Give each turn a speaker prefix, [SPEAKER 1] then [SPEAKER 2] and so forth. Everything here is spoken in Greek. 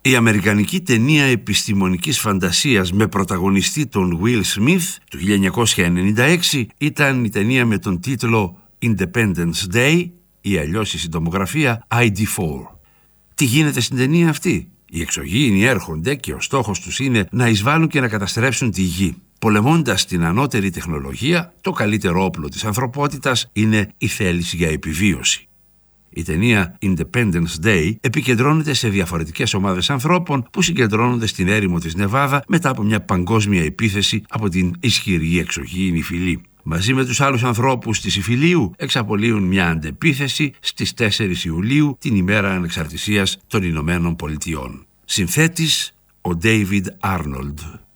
[SPEAKER 1] Η αμερικανική ταινία επιστημονικής φαντασίας με πρωταγωνιστή τον Will Smith του 1996 ήταν η ταινία με τον τίτλο Independence Day ή αλλιώς η συντομογραφία ID4. Τι γίνεται στην ταινία αυτή? Οι εξωγήινοι έρχονται και ο στόχος τους είναι να εισβάλλουν και να καταστρέψουν τη γη. Πολεμώντας την ανώτερη τεχνολογία, το καλύτερο όπλο της ανθρωπότητας είναι η θέληση για επιβίωση. Η ταινία Independence Day επικεντρώνεται σε διαφορετικές ομάδες ανθρώπων που συγκεντρώνονται στην έρημο της Νεβάδα μετά από μια παγκόσμια επίθεση από την ισχυρή εξωγήινη φυλή. Μαζί με τους άλλους ανθρώπους της Ιφιλίου εξαπολύουν μια αντεπίθεση στις 4 Ιουλίου, την ημέρα ανεξαρτησίας των Ηνωμένων Πολιτειών. Συνθέτης ο David Arnold.